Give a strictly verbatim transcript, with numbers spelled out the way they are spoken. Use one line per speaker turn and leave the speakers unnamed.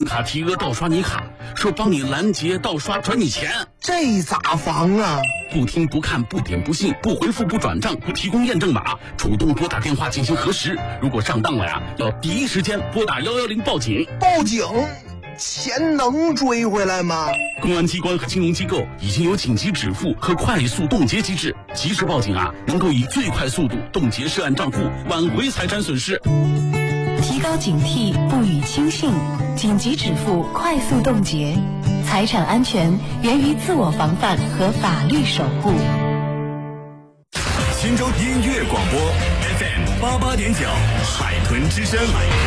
卡提额盗刷你卡，说帮你拦截盗刷转你钱，
这咋防啊？
不听不看不点不信不回复不转账不提供验证码，主动拨打电话进行核实，如果上当了呀，要第一时间拨打一一零报警。
报警？钱能追回来吗？
公安机关和金融机构已经有紧急止付和快速冻结机制，及时报警啊，能够以最快速度冻结涉案账户，挽回财产损失。
提高警惕，不予轻信，紧急止付，快速冻结。财产安全源于自我防范和法律守护。
新州音乐广播 F M 八八点九，海豚之声。